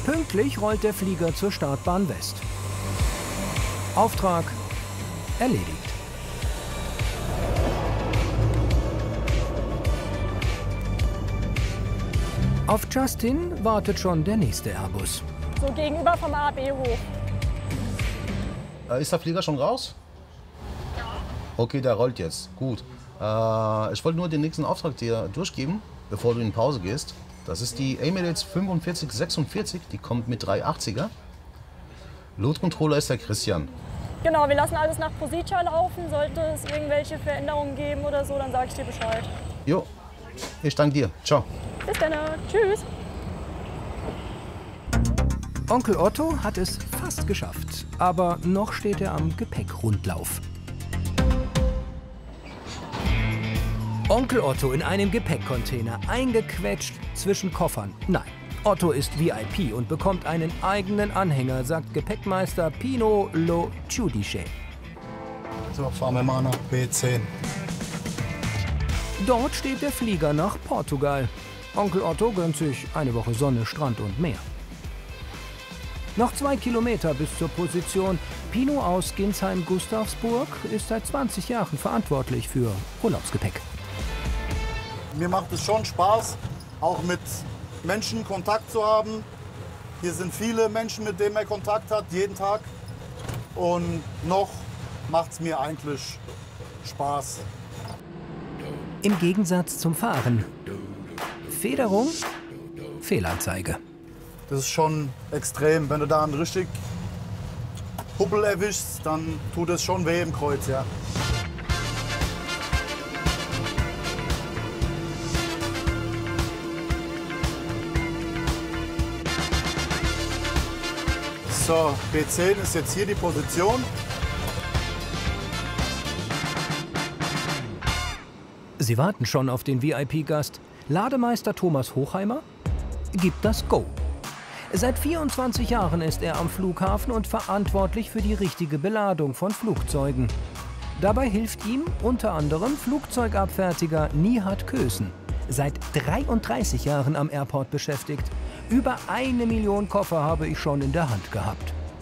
Pünktlich rollt der Flieger zur Startbahn West. Auftrag erledigt. Auf Justin wartet schon der nächste Airbus. So gegenüber vom AB-Hof. Ist der Flieger schon raus? Ja. Okay, der rollt jetzt. Gut. Ich wollte nur den nächsten Auftrag dir durchgeben, bevor du in Pause gehst. Das ist die Emirates 4546, die kommt mit 380er. Load-Controller ist der Christian. Genau, wir lassen alles nach Procedure laufen. Sollte es irgendwelche Veränderungen geben oder so, dann sage ich dir Bescheid. Jo, ich danke dir. Ciao. Bis dann. Tschüss. Onkel Otto hat es fast geschafft, aber noch steht er am Gepäckrundlauf. Onkel Otto in einem Gepäckcontainer, eingequetscht zwischen Koffern. Nein, Otto ist VIP und bekommt einen eigenen Anhänger, sagt Gepäckmeister Pino Lo Giudice. So, fahren wir mal nach B10. Dort steht der Flieger nach Portugal. Onkel Otto gönnt sich eine Woche Sonne, Strand und Meer. Noch 2 Kilometer bis zur Position. Pino aus Ginsheim-Gustavsburg ist seit 20 Jahren verantwortlich für Urlaubsgepäck. Mir macht es schon Spaß, auch mit Menschen Kontakt zu haben. Hier sind viele Menschen, mit denen er Kontakt hat, jeden Tag. Und noch macht es mir eigentlich Spaß. Im Gegensatz zum Fahren. Federung, Fehlanzeige. Das ist schon extrem. Wenn du da einen richtig Huppel erwischst, dann tut es schon weh im Kreuz, ja. So, B10 ist jetzt hier die Position. Sie warten schon auf den VIP-Gast. Lademeister Thomas Hochheimer gibt das Go. Seit 24 Jahren ist er am Flughafen und verantwortlich für die richtige Beladung von Flugzeugen. Dabei hilft ihm unter anderem Flugzeugabfertiger Nihat Kösen. Seit 33 Jahren am Airport beschäftigt. Über 1 Million Koffer habe ich schon in der Hand gehabt.